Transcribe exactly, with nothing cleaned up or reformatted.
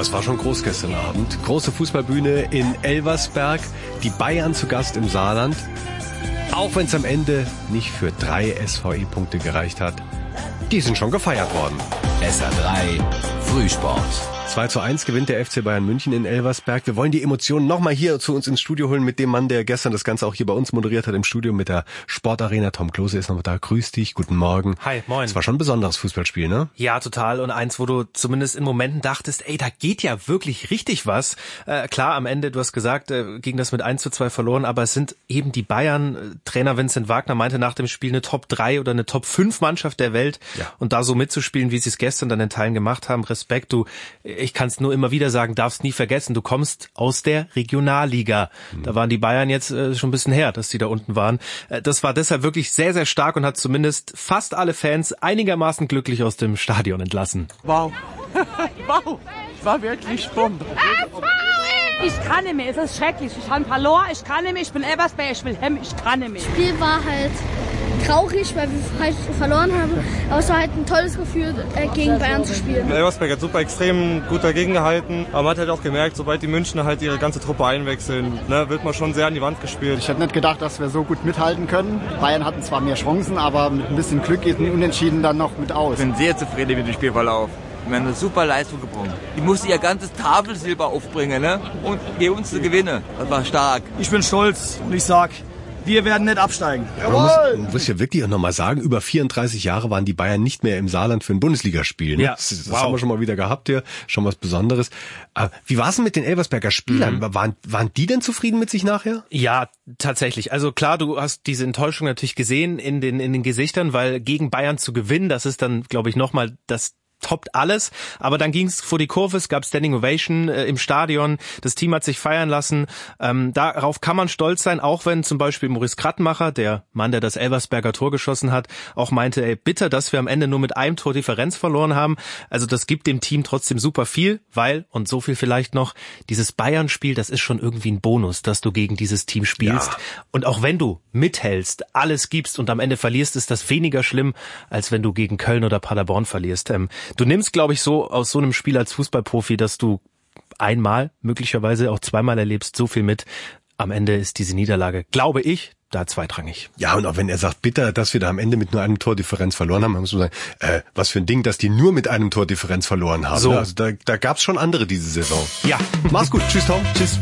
Das war schon groß gestern Abend. Große Fußballbühne in Elversberg. Die Bayern zu Gast im Saarland. Auch wenn es am Ende nicht für drei S V E-Punkte gereicht hat. Die sind schon gefeiert worden. S R drei Frühsport. zwei zu eins gewinnt der F C Bayern München in Elversberg. Wir wollen die Emotionen nochmal hier zu uns ins Studio holen mit dem Mann, der gestern das Ganze auch hier bei uns moderiert hat im Studio mit der Sportarena. Tom Klose ist noch da. Grüß dich, guten Morgen. Hi, moin. Es war schon ein besonderes Fußballspiel, ne? Ja, total. Und eins, wo du zumindest in Momenten dachtest, ey, da geht ja wirklich richtig was. Äh, klar, am Ende, du hast gesagt, äh, ging das mit eins zu zwei verloren, aber es sind eben die Bayern. Trainer Vincent Wagner meinte nach dem Spiel eine Top drei oder eine Top fünf Mannschaft der Welt. Ja. Und da so mitzuspielen, wie sie es gestern dann in Teilen gemacht haben, Respekt. Du, ich kann es nur immer wieder sagen, darfst nie vergessen, du kommst aus der Regionalliga. Mhm. Da waren die Bayern jetzt äh, schon ein bisschen her, dass die da unten waren. Äh, das war deshalb wirklich sehr, sehr stark und hat zumindest fast alle Fans einigermaßen glücklich aus dem Stadion entlassen. Wow. Wow. Es war wirklich Bombe. Ich kann nicht mehr, es ist schrecklich. Ich habe verloren, ich kann nicht mehr, ich bin Elversberg, ich will heim, ich kann nicht mehr. Das Spiel war halt traurig, weil wir halt verloren haben. Aber es war halt ein tolles Gefühl, gegen Bayern zu spielen. Elversberg hat super extrem gut dagegen gehalten. Aber man hat halt auch gemerkt, sobald die Münchner halt ihre ganze Truppe einwechseln, ne, wird man schon sehr an die Wand gespielt. Ich hätte nicht gedacht, dass wir so gut mithalten können. Bayern hatten zwar mehr Chancen, aber mit ein bisschen Glück geht ein Unentschieden dann noch mit aus. Ich bin sehr zufrieden mit dem Spielverlauf. Wir haben eine super Leistung gebracht. Die musste ihr ganzes Tafelsilber aufbringen, ne? Und gegen uns zu gewinnen. Das war stark. Ich bin stolz und ich sag, wir werden nicht absteigen. Ja, man, muss, man muss ja wirklich auch nochmal sagen, über vierunddreißig Jahre waren die Bayern nicht mehr im Saarland für ein Bundesligaspiel. Ne? Ja, das das wow. haben wir schon mal wieder gehabt hier, schon was Besonderes. Aber wie war es denn mit den Elversberger Spielern? Mhm. Waren, waren die denn zufrieden mit sich nachher? Ja, tatsächlich. Also klar, du hast diese Enttäuschung natürlich gesehen in den, in den Gesichtern, weil gegen Bayern zu gewinnen, das ist dann, glaube ich, nochmal das toppt alles, aber dann ging's vor die Kurve, es gab Standing Ovation äh, im Stadion, das Team hat sich feiern lassen, ähm, darauf kann man stolz sein, auch wenn zum Beispiel Maurice Krattmacher, der Mann, der das Elversberger Tor geschossen hat, auch meinte, ey, bitter, dass wir am Ende nur mit einem Tor Differenz verloren haben, also das gibt dem Team trotzdem super viel, weil, und so viel vielleicht noch, dieses Bayern-Spiel, das ist schon irgendwie ein Bonus, dass du gegen dieses Team spielst, ja. Und auch wenn du mithältst, alles gibst und am Ende verlierst, ist das weniger schlimm, als wenn du gegen Köln oder Paderborn verlierst. Ähm, Du nimmst, glaube ich, so aus so einem Spiel als Fußballprofi, dass du einmal, möglicherweise auch zweimal erlebst, so viel mit. Am Ende ist diese Niederlage, glaube ich, da zweitrangig. Ja, und auch wenn er sagt, bitter, dass wir da am Ende mit nur einem Tordifferenz verloren haben, muss man sagen, äh, was für ein Ding, dass die nur mit einem Tordifferenz verloren haben. So. Also da, da gab's schon andere diese Saison. Ja. Mach's gut. Tschüss, Tom. Tschüss.